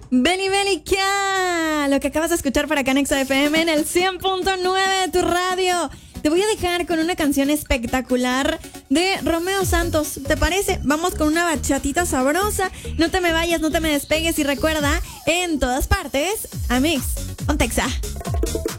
Beni Bélica, lo que acabas de escuchar para acá en Exa FM en el 100.9 de tu radio. Te voy a dejar con una canción espectacular de Romeo Santos. ¿Te parece? Vamos con una bachatita sabrosa. No te me vayas, no te me despegues y recuerda, en todas partes, Amix, Ontexa.